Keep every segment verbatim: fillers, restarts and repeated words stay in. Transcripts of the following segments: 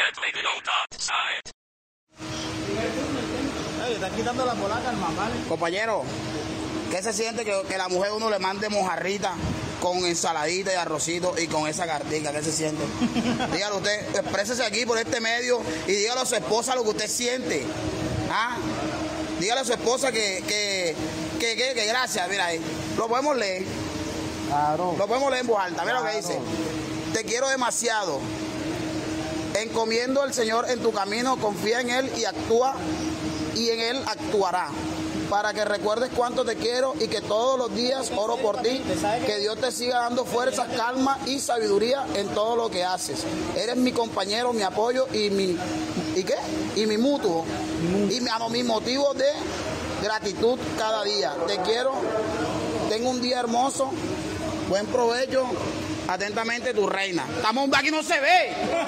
Ay, están quitando la polaca al mamá. Compañero, ¿qué se siente que, que la mujer uno le mande mojarrita con ensaladita y arrocito y con esa cartica? ¿Qué se siente? Dígalo usted, exprésese aquí por este medio y dígale a su esposa lo que usted siente. ¿Ah? Dígale a su esposa que, que, que, que, que gracias, mira ahí. Lo podemos leer. Claro. Lo podemos leer en voz alta. Mira Claro. lo que dice. Te quiero demasiado. Encomiendo al Señor en tu camino, confía en Él y actúa, y en Él actuará. Para que recuerdes cuánto te quiero y que todos los días oro por ti, que Dios te siga dando fuerza, calma y sabiduría en todo lo que haces. Eres mi compañero, mi apoyo y mi ¿y qué? Y mi mutuo y mi, a mis motivos de gratitud cada día. Te quiero, tengo un día hermoso, buen provecho, atentamente tu reina. Estamos un aquí no se ve.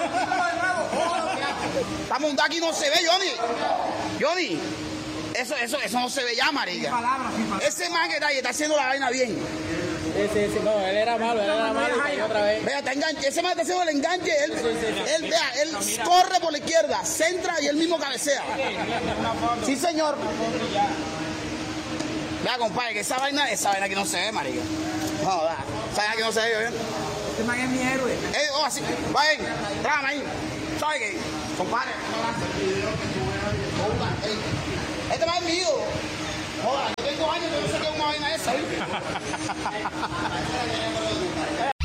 Estamos un aquí no se ve, Johnny. Johnny. Eso, eso, eso no se ve ya, marica. Palabras, sin palabras. Ese man que está ahí está haciendo la vaina bien. Sí, sí, sí, no, él era malo, él era malo y cayó otra vez. Vea, está enganche. Ese man está haciendo el enganche. Él, Sí, sí, sí. él, vea, él corre por la izquierda, centra y él mismo cabecea. Sí, señor. Vea, compadre, que esa vaina, esa vaina que no se ve, marica. No, da. Esa vaina que no se ve, ¿bien? Este man es mi héroe. Eh, oh, así. Vayan, trágame ahí. ¿Sabe qué? Compadre, este man es mío. Joder, yo tengo años que no sé qué es una vaina esa, ¿viste?